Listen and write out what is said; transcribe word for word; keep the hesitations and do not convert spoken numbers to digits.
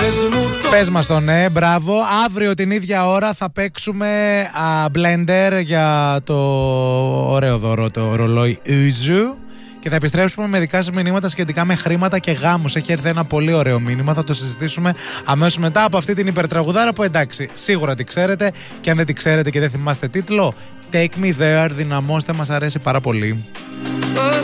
Πες μας το ναι, μπράβο. Αύριο την ίδια ώρα θα παίξουμε α, Blender για το ωραίο δώρο, το ρολόι Uzu. Και θα επιστρέψουμε με δικά σας μηνύματα σχετικά με χρήματα και γάμους. Έχει έρθει ένα πολύ ωραίο μήνυμα, θα το συζητήσουμε αμέσως μετά από αυτή την υπερτραγουδάρα που εντάξει, σίγουρα την ξέρετε. Και αν δεν την ξέρετε και δεν θυμάστε τίτλο, Take Me There, δυναμώστε, μας αρέσει πάρα πολύ.